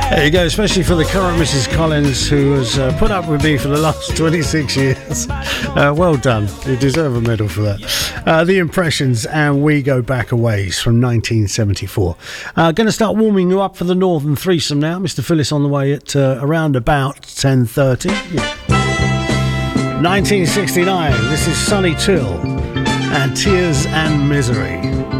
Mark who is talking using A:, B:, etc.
A: There you go, especially for the current Mrs. Collins, who has put up with me for the last 26 years. Well done. You deserve a medal for that. The Impressions and We Go Back a Ways from 1974. Going to start warming you up for the Northern Threesome now. Mr. Phillips on the way at around about 10:30. 1969. This is Sonny Till and Tears and Misery.